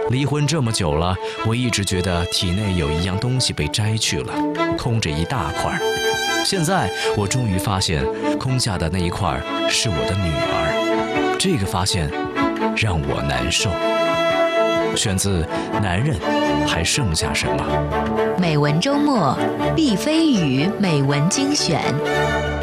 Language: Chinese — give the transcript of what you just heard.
离婚这么久了，我一直觉得体内有一样东西被摘去了，空着一大块。现在我终于发现，空下的那一块是我的女儿。这个发现让我难受。选自《男人还剩下什么》。 美文周末，毕飞宇美文精选。